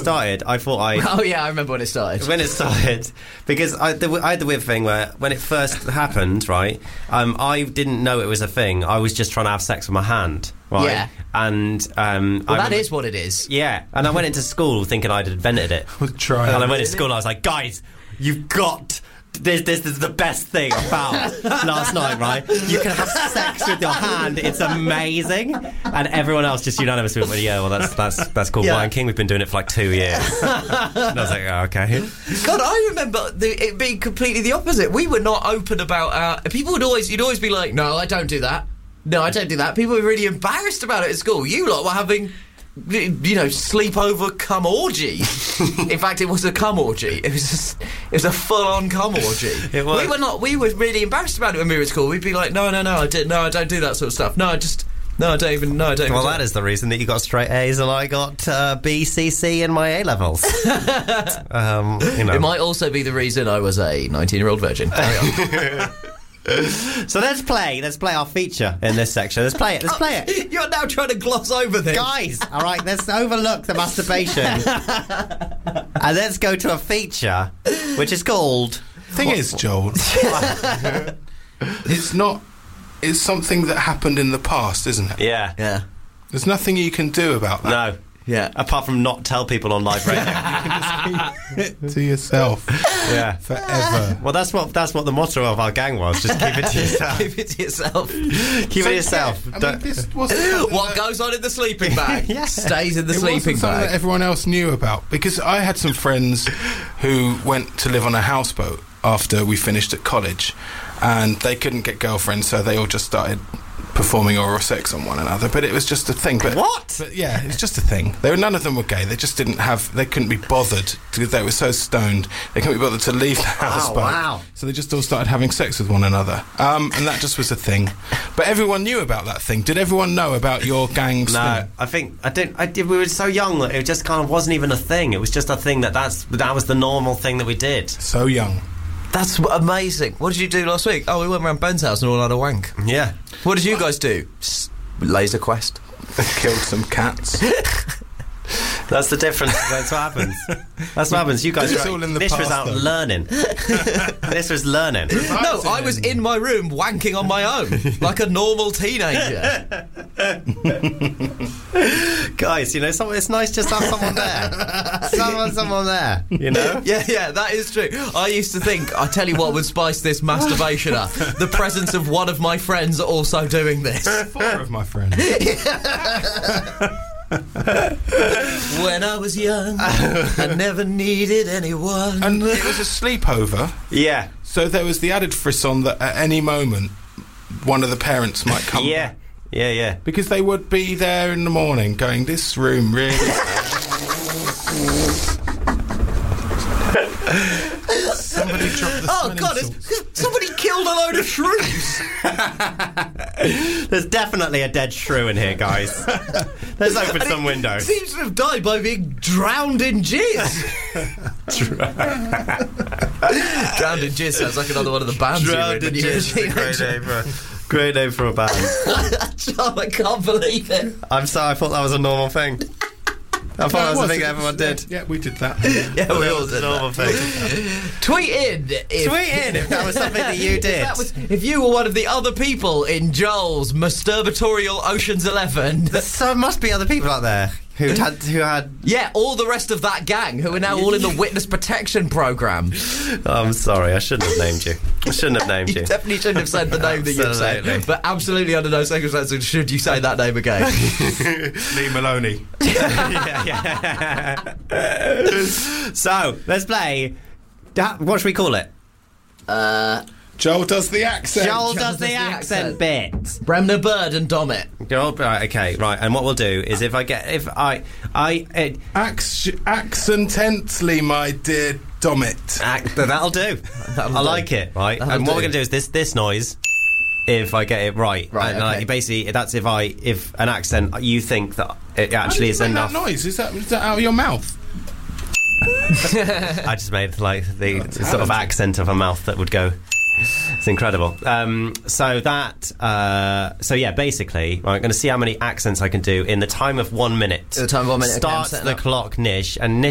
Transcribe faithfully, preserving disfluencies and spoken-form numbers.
started, I thought I... Oh, yeah, I remember when it started. When it started, because I, the, I had the weird thing where when it first happened, right, um, I didn't know it was a thing. I was just trying to have sex with my hand, right? Yeah. And... Um, well, I that remember, is what it is. Yeah, and I went into school thinking I'd invented it. Try and it. I went to school and I was like, guys, you've got... This, this is the best thing I found last night, right? You can have sex with your hand. It's amazing. And everyone else just unanimously went, yeah, well, that's that's that's called Yeah. wanking. We've been doing it for like two years. And I was like, oh, okay. God, I remember the, it being completely the opposite. We were not open about our... People would always... You'd always be like, no, I don't do that. No, I don't do that. People were really embarrassed about it at school. You lot were having... You know, sleepover cum orgy. In fact, it was a cum orgy. It was just, it was a full-on cum orgy. It was. We were not. We were really embarrassed about it when we were at school. We'd be like, no, no, no, I did, no, I don't do that sort of stuff. No, I just, no, I don't even, no, I don't. Well, even that do is the reason that you got straight A's and I got uh, B, C, C in my A levels. um, you know. It might also be the reason I was a nineteen-year-old virgin. Carry on. So let's play. Let's play our feature in this section. Let's play it. Let's play it. You're now trying to gloss over this, Guys, all right, let's overlook the masturbation and let's go to a feature which is called... Thing is, Joel, it's not... It's something that happened in the past, isn't it? Yeah. Yeah. There's nothing you can do about that. No. Yeah. Apart from not tell people on live radio. To yourself. Yeah. Forever. Well, that's what that's what the motto of our gang was. Just keep it to yourself. Keep it to yourself. Keep it to yourself. Yeah, I mean, Don't- this wasn't something What that- goes on in the sleeping bag Yeah. stays in the it sleeping wasn't something bag. that everyone else knew about, because I had some friends who went to live on a houseboat after we finished at college, and they couldn't get girlfriends, so they all just started performing oral sex on one another. But it was just a thing. But What? But yeah, it's just a thing. They were, none of them were gay. They just didn't have. They couldn't be bothered because they were so stoned. They couldn't be bothered to leave the houseboat. wow. So they just all started having sex with one another, um, and that just was a thing. But everyone knew about that thing. Did everyone know about your gang's No, thing? I think I didn't. I did. We were so young that it just kind of wasn't even a thing. It was just a thing that that's that was the normal thing that we did. So young. That's amazing. What did you do last week? Oh, we went around Ben's house and all had a wank. Yeah. What did you guys do? S- Laser Quest. Killed some cats. That's the difference. That's what happens. That's what happens. You guys It's are, all in the this was past, out though. learning. This was learning. No, I was in my room wanking on my own, like a normal teenager. Guys, you know, some, it's nice just to have someone there. Someone, someone there. You know. Yeah, yeah, that is true. I used to think, I tell you what would spice this masturbation up. The presence of one of my friends also doing this. Four of my friends. When I was young, I never needed anyone. And it was a sleepover, Yeah. so there was the added frisson that at any moment one of the parents might come Yeah. back. Yeah. Yeah. Because they would be there in the morning going, this room really... Somebody dropped the Oh smelling God! salts. It's, somebody killed a load of shrews. There's definitely a dead shrew in here, guys. Let's open some windows. Seems to have died by being drowned in jizz. Drowned in jizz sounds like another one of the bands you Drowned read in when you were a jizz is a great teenager. name for great name for a band. Oh, I can't believe it. I'm sorry, I thought that was a normal thing. I thought No, that was it a thing It that everyone was- did. Yeah, we did that. Yeah, we That all was did a normal that. thing. Tweet in. If, Tweet in if that was something that you if did. that was- if you were one of the other people in Joel's masturbatorial Ocean's Eleven. So must be other people out there who had who had. Yeah, all the rest of that gang who are now all in the witness protection program. Oh, I'm sorry, I shouldn't have named you. I shouldn't have named You you. definitely shouldn't have said the name that you've said, Absolutely. but absolutely under no circumstances should you say that name again. Lee Maloney. yeah, yeah. So let's play. da- What should we call it? Joel does the accent. Joel Joel does the accent bit. Bremner Bird and Domit. Joel, right, okay, right. And what we'll do is if I get if I I uh, Ac- accentantly, my dear Domit. act, that'll do. That'll I do. like it, right? That'll and what do. we're gonna do is this this noise. If I get it right, Right, and, okay. like, basically that's if I if an accent you think that it actually is How did you make enough. that noise? Is that, is that out of your mouth? I just made like the, the sort of accent of a mouth that would go. It's incredible. Um, so that, uh, so yeah, basically, right, I'm going to see how many accents I can do in the time of one minute. In the time of one minute, okay, I'm Start setting the up. clock, Nish, and Nish